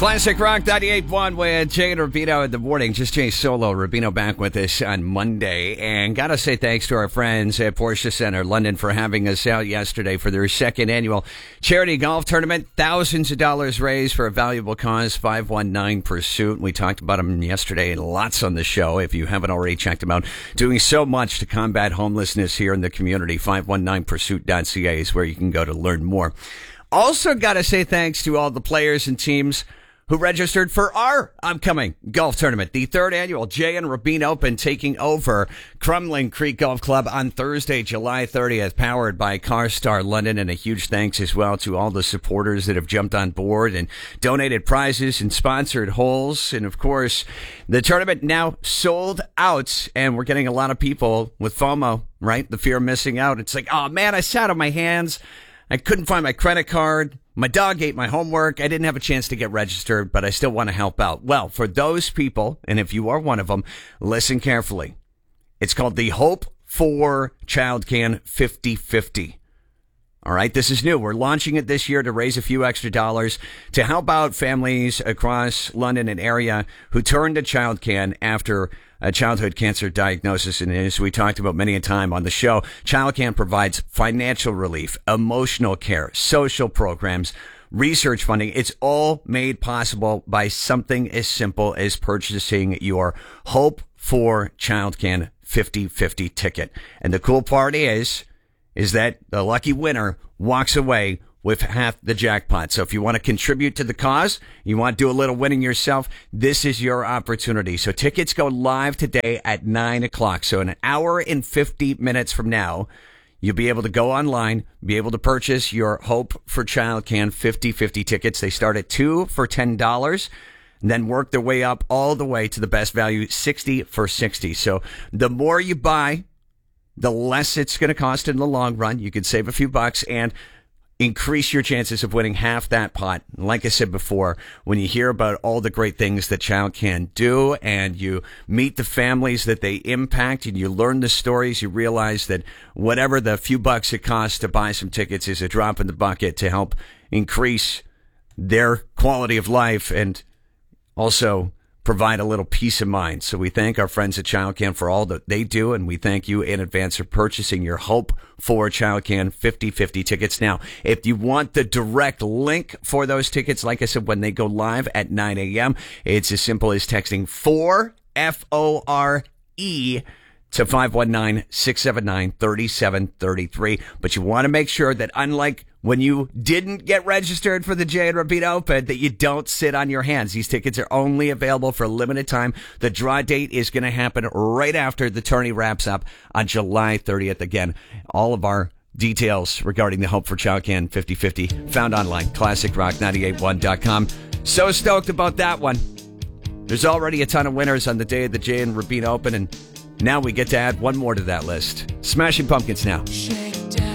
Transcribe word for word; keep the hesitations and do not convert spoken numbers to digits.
Classic Rock ninety-eight point one with Jay and Rubino in the morning. Just Jay Solo. Rubino back with us on Monday. And got to say thanks to our friends at Porsche Center London for having us out yesterday for their second annual charity golf tournament. Thousands of dollars raised for a valuable cause, five one nine Pursuit. We talked about them yesterday and lots on the show. If you haven't already checked them out, doing so much to combat homelessness here in the community. five one nine pursuit dot c a is where you can go to learn more. Also got to say thanks to all the players and teams who registered for our upcoming golf tournament, the third annual Jay and Rubino Open, taking over Crumlin Creek Golf Club on Thursday, July thirtieth, powered by CarStar London. And a huge thanks as well to all the supporters that have jumped on board and donated prizes and sponsored holes. And of course, the tournament now sold out, and we're getting a lot of people with FOMO, right? The fear of missing out. It's like, oh man, I sat on my hands. I couldn't find my credit card. My dog ate my homework. I didn't have a chance to get registered, but I still want to help out. Well, for those people, and if you are one of them, listen carefully. It's called the Hope for Child Can fifty fifty. All right, this is new. We're launching it this year to raise a few extra dollars to help out families across London and area who turn to Child Can after a childhood cancer diagnosis. And as we talked about many a time on the show, Child Can provides financial relief, emotional care, social programs, research funding. It's all made possible by something as simple as purchasing your Hope for Child Can fifty fifty ticket. And the cool part is, is that the lucky winner walks away with half the jackpot. So if you want to contribute to the cause, you want to do a little winning yourself, this is your opportunity. So tickets go live today at nine o'clock. So in an hour and fifty minutes from now, you'll be able to go online, be able to purchase your Hope for Child Can fifty fifty tickets. They start at two for ten dollars. And then work their way up all the way to the best value, sixty for sixty. So the more you buy, the less it's going to cost in the long run. You can save a few bucks and increase your chances of winning half that pot. Like I said before, when you hear about all the great things that Child Can do and you meet the families that they impact and you learn the stories, you realize that whatever the few bucks it costs to buy some tickets is a drop in the bucket to help increase their quality of life and also provide a little peace of mind. So we thank our friends at Child Can for all that they do, and we thank you in advance for purchasing your Hope for Child Can fifty fifty tickets. Now, if you want the direct link for those tickets, like I said, when they go live at nine a.m., it's as simple as texting four, F O R E, to five one nine, six seven nine, three seven three three. But you want to make sure that, unlike when you didn't get registered for the Jay and Rubino Open, that you don't sit on your hands. These tickets are only available for a limited time. The draw date is going to happen right after the tourney wraps up on July thirtieth. Again, all of our details regarding the Hope for Child Can fifty fifty found online, classic rock nine eight one dot com. So stoked about that one. There's already a ton of winners on the day of the Jay and Rubino Open, and now we get to add one more to that list. Smashing Pumpkins now.